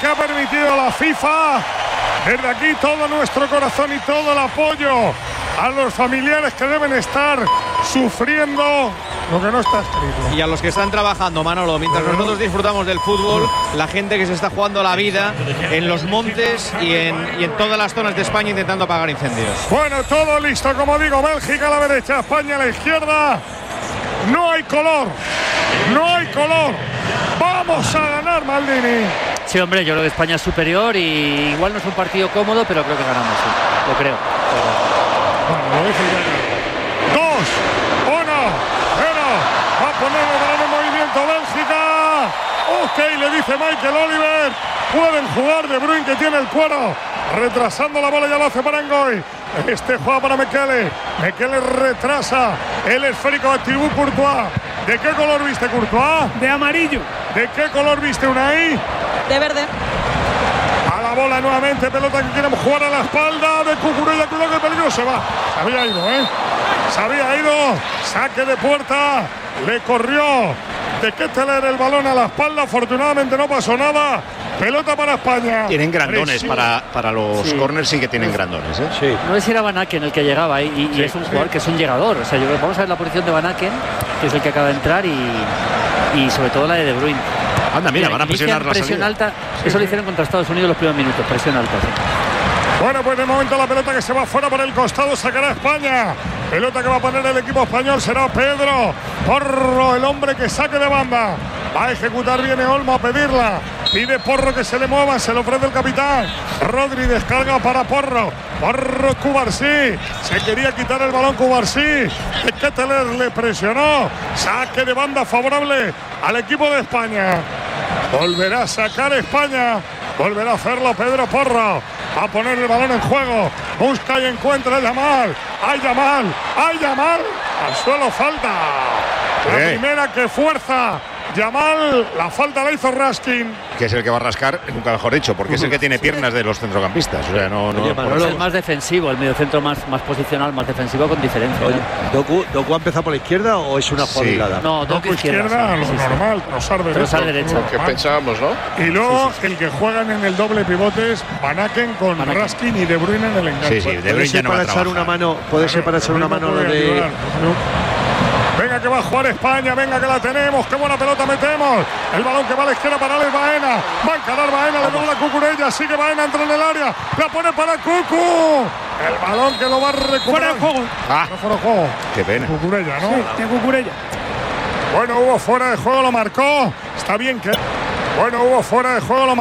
ha permitido la FIFA. Desde aquí todo nuestro corazón y todo el apoyo a los familiares que deben estar sufriendo lo que no está escrito. Y a los que están trabajando, Manolo, mientras nosotros disfrutamos del fútbol, la gente que se está jugando la vida en los montes y en todas las zonas de España intentando apagar incendios. Bueno, todo listo, como digo, Bélgica a la derecha, España a la izquierda. No hay color, no hay color. Vamos a ganar, Maldini. Sí, hombre, yo creo que España es superior y igual no es un partido cómodo, pero creo que ganamos, sí. Lo creo. Bueno, lo dice ya. 2, 1, 0. Va a poner el balón en movimiento Bélgica. Ok, le dice Michael Oliver. Pueden jugar De Bruyne, que tiene el cuero. Retrasando la bola, ya lo hace para Ngoy. Este juega para Mekele. Mekele retrasa el esférico de Thibaut Courtois. ¿De qué color viste, Courtois? De amarillo. ¿De qué color viste, Unai? De verde. A la bola nuevamente, pelota que quieren jugar a la espalda de Cucurella. Cuidado, que peligro, se va. Se había ido, se había ido. Saque de puerta. Le corrió de Ketteler el balón a la espalda. Afortunadamente no pasó nada. Pelota para España. Tienen grandones para los corners, sí que tienen grandones, ¿eh? Sí. No sé si era Van Aken el que llegaba y sí, es un jugador que es un llegador. O sea, vamos a ver la posición de Van Aken, que es el que acaba de entrar, y sobre todo la de Bruyne. Anda, mira, van a presionar la presión salida. Alta, eso lo hicieron contra Estados Unidos los primeros minutos, presión alta. Sí. Bueno, pues de momento la pelota que se va fuera por el costado sacará España. Pelota que va a poner el equipo español será Pedro Porro, el hombre que saque de banda. Va a ejecutar, viene Olmo a pedirla. Pide Porro que se le mueva, se le ofrece el capitán. Rodri descarga para Porro. Porro, Cubarsí. Se quería quitar el balón Cubarsí. Ketteler le presionó. Saque de banda favorable al equipo de España. Volverá a sacar España. Volverá a hacerlo Pedro Porro. Va a poner el balón en juego. Busca y encuentra a Yamal. ¡Ay, Yamal! ¡Ay, Yamal! Al suelo falta. La primera que fuerza Yamal, la falta la hizo Raskin. Que es el que va a rascar, nunca mejor dicho, porque es el que tiene piernas de los centrocampistas. O sea, es el más defensivo, el mediocentro más posicional, más defensivo con diferencia. Oye, ¿Doku ha empezado por la izquierda o es una jugada? No, Doku izquierda, lo normal, Trossard derecha. Que pensábamos, ¿no? Y luego el que juegan en el doble pivote es Van Aken con Raskin y De Bruyne en el enganche. Sí, De Bruyne ya no va a trabajar. Puede ser para echar una mano lo de... Venga que va a jugar España, venga que la tenemos, qué buena pelota metemos. El balón que va a la izquierda para Alex Baena. Va a encarar Baena, le dobla Cucurella, sigue Baena, entra en el área. La pone para Cucu. El balón que lo va a recuperar. Fuera de juego. No fuera de juego. Qué pena. Cucurella, ¿no? Sí, de Cucurella. Bueno, hubo fuera de juego, lo marcó. Está bien que... Bueno, hubo fuera de juego, lo marcó.